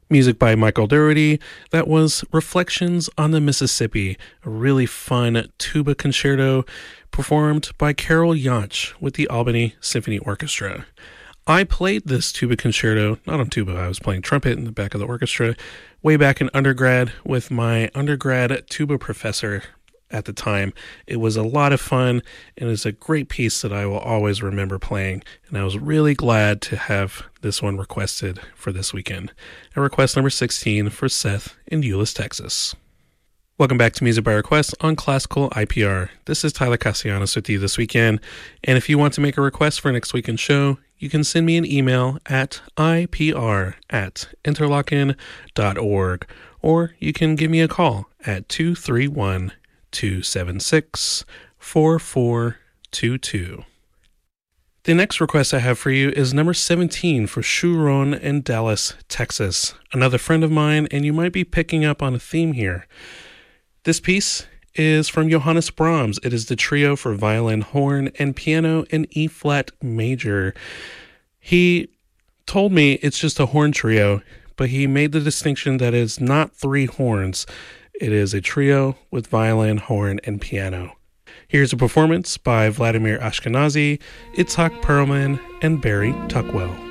Music by Michael Dougherty. That was Reflections on the Mississippi, a really fun tuba concerto performed by Carol Yonch with the Albany Symphony Orchestra. I played this tuba concerto, not on tuba, I was playing trumpet in the back of the orchestra, way back in undergrad with my undergrad tuba professor at the time. It was a lot of fun, and it's a great piece that I will always remember playing, and I was really glad to have this one requested for this weekend. And request number 16 for Seth in Euless, Texas. Welcome back to Music by Request on Classical IPR. This is Tyler Castellanos with you this weekend, and if you want to make a request for next weekend's show, you can send me an email at ipr@interlochen.org, or you can give me a call at 231-276-4422. The next request I have for you is number 17 for Shuron in Dallas, Texas. Another friend of mine, and you might be picking up on a theme here. This piece is from Johannes Brahms. It is the trio for violin, horn, and piano in E-flat major. He told me it's just a horn trio, but he made the distinction that it's not three horns. It is a trio with violin, horn, and piano. Here's a performance by Vladimir Ashkenazy, Itzhak Perlman, and Barry Tuckwell.